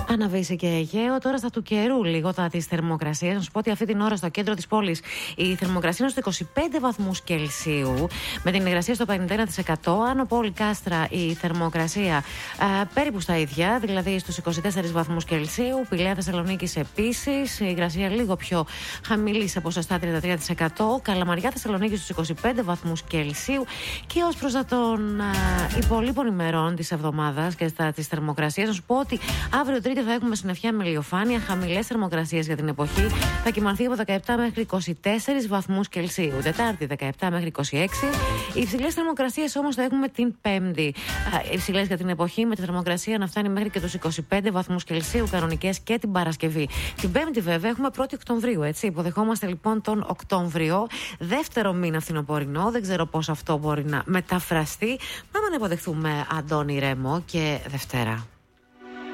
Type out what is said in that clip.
Αναβήσει και Αιγαίο. Τώρα στα του καιρού λίγο, τα της θερμοκρασίας. Να σου πω ότι αυτή την ώρα στο κέντρο της πόλης η θερμοκρασία είναι στους 25 βαθμούς Κελσίου, με την υγρασία στο 51%. Άνω Πόλη Κάστρα η θερμοκρασία περίπου στα ίδια, δηλαδή στους 24 βαθμούς Κελσίου. Πηλαία Θεσσαλονίκης επίσης, η υγρασία λίγο πιο χαμηλή σε ποσοστά 33%. Καλαμαριά Θεσσαλονίκη στους 25 βαθμούς Κελσίου. Και ως προς των υπολείπων ημερών της εβδομάδας και της θερμοκρασίας, να σου πω ότι αύριο Τρίτη θα έχουμε συννεφιά με ηλιοφάνεια, χαμηλές θερμοκρασίες για την εποχή. Θα κοιμανθεί από 17 μέχρι 24 βαθμούς Κελσίου. Τετάρτη 17 μέχρι 26. Οι υψηλές θερμοκρασίες όμως θα έχουμε την Πέμπτη. Υψηλές για την εποχή, με τη θερμοκρασία να φτάνει μέχρι και τους 25 βαθμούς Κελσίου κανονικές και την Παρασκευή. Την Πέμπτη βέβαια έχουμε 1η Οκτωβρίου, έτσι. Υποδεχόμαστε λοιπόν τον Οκτώβριο, δεύτερο μήνα φθινοπορεινό. Δεν ξέρω πώς αυτό μπορεί να μεταφραστεί. Πάμε να υποδεχθούμε Αντώνη Ρέμο και Δευτέρα.